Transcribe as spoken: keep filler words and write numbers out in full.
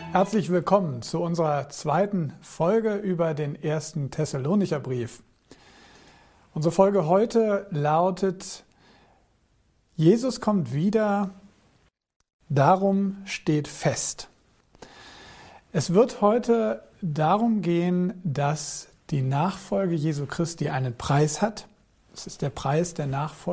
Herzlich willkommen zu unserer zweiten Folge über den ersten Thessalonicher Brief. Unsere Folge heute lautet: Jesus kommt wieder, darum steht fest. Es wird heute darum gehen, dass die Nachfolge Jesu Christi einen Preis hat. Es ist der Preis der Nachfolge